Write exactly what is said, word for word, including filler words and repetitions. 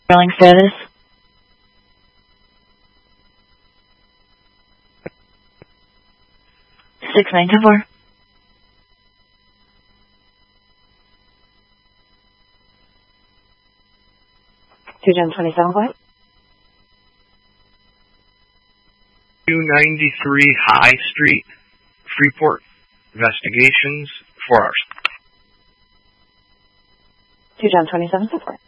Trailing status. Six nine two four. Two Gen twenty seven point. two ninety-three High Street, Freeport. Investigations, four hours. Two Gen twenty seven support.